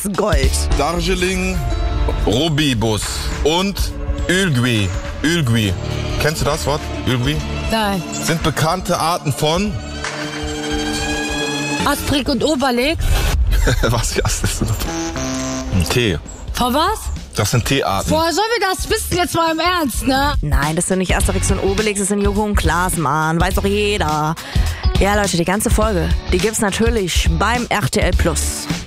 Gold. Darjeeling, Rooibos und Ülgüi. Ülgüi. Kennst du das Wort? Ülgüi? Nein. Sind bekannte Arten von... Asterix und Obelix. Was ist das? Ein Tee. Von was? Das sind Teearten. Woher sollen wir das wissen jetzt mal im Ernst, ne? Nein, das sind nicht Asterix und Obelix, das sind Joko und Klaas, Mann. Weiß doch jeder. Ja, Leute, die ganze Folge, die gibt's natürlich beim RTL Plus.